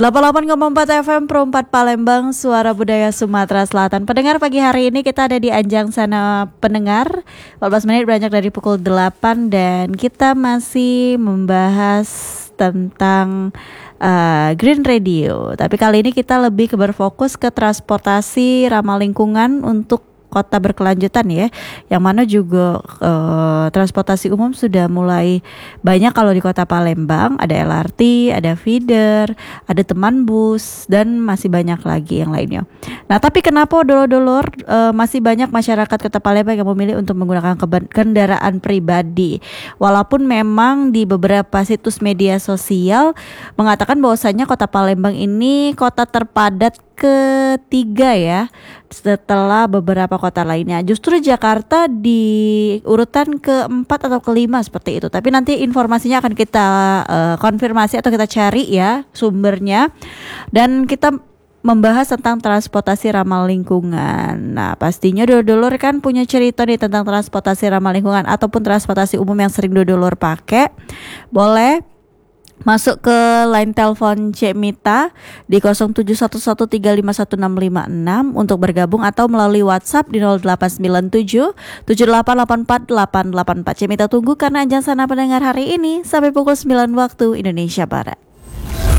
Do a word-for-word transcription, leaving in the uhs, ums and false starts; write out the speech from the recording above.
delapan puluh delapan koma empat F M Pro empat Palembang, Suara Budaya Sumatera Selatan. Pendengar, pagi hari ini kita ada di Anjang Sana Pendengar. empat belas menit beranjak dari pukul delapan dan kita masih membahas tentang uh, Green Radio. Tapi kali ini kita lebih ke berfokus ke transportasi ramah lingkungan untuk kota berkelanjutan ya, yang mana juga eh, transportasi umum sudah mulai banyak. Kalau di kota Palembang ada L R T, ada feeder, ada teman bus, dan masih banyak lagi yang lainnya. Nah, tapi kenapa dulur-dulur eh, masih banyak masyarakat kota Palembang yang memilih untuk menggunakan keba- kendaraan pribadi, walaupun memang di beberapa situs media sosial mengatakan bahwasannya kota Palembang ini kota terpadat ketiga ya, setelah beberapa kota lainnya. Justru Jakarta di urutan keempat atau kelima seperti itu. Tapi nanti informasinya akan kita uh, konfirmasi atau kita cari ya sumbernya. Dan kita membahas tentang transportasi ramah lingkungan. Nah, pastinya dulur-dulur kan punya cerita nih tentang transportasi ramah lingkungan ataupun transportasi umum yang sering dulur-dulur pakai. Boleh masuk ke line telepon Cik Mita di nol tujuh satu satu tiga lima satu enam lima enam untuk bergabung, atau melalui WhatsApp di nol delapan sembilan tujuh tujuh delapan delapan empat delapan delapan empat. Cik Mita tunggu karena Anjang Sana Pendengar hari ini sampai pukul sembilan waktu Indonesia Barat.